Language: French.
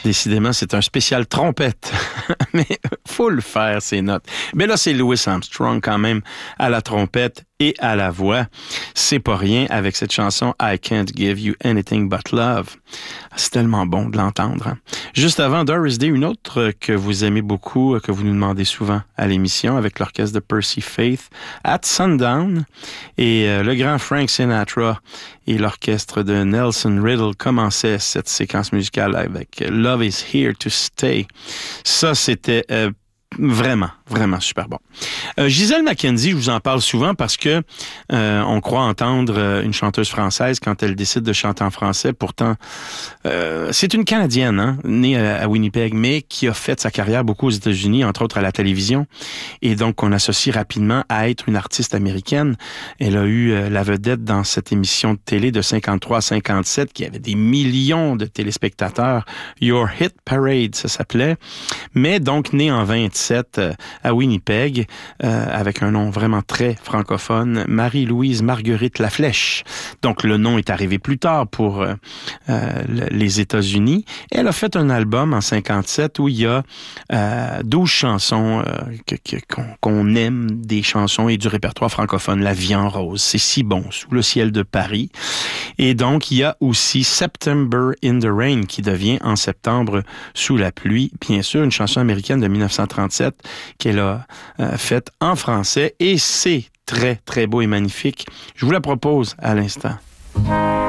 Décidément, c'est un spécial trompette. Mais faut le faire, ces notes. Mais là, c'est Louis Armstrong quand même à la trompette et à la voix. C'est pas rien avec cette chanson « I Can't Give You Anything But Love ». C'est tellement bon de l'entendre. Hein? Juste avant, Doris Day, une autre que vous aimez beaucoup, que vous nous demandez souvent à l'émission, avec l'orchestre de Percy Faith, « At Sundown ». Et le grand Frank Sinatra et l'orchestre de Nelson Riddle commençaient cette séquence musicale avec « Love is Here to Stay ». Ça, c'était vraiment super bon. Gisèle Mackenzie, je vous en parle souvent parce que on croit entendre une chanteuse française quand elle décide de chanter en français. Pourtant, c'est une Canadienne, hein, née à Winnipeg, mais qui a fait sa carrière beaucoup aux États-Unis, entre autres à la télévision. Et donc, on associe rapidement à être une artiste américaine. Elle a eu la vedette dans cette émission de télé de 53 à 57 qui avait des millions de téléspectateurs. Your Hit Parade, ça s'appelait. Mais donc, née en 27 à Winnipeg, avec un nom vraiment très francophone, Marie-Louise Marguerite Laflèche. Donc, le nom est arrivé plus tard pour les États-Unis. Elle a fait un album en 57 où il y a 12 chansons qu'on aime, des chansons et du répertoire francophone. La vie en rose, c'est si bon, Sous le ciel de Paris. Et donc, il y a aussi September in the Rain qui devient En septembre sous la pluie. Bien sûr, une chanson américaine de 1937 qu'elle a faite en français et c'est très, très beau et magnifique. Je vous la propose à l'instant.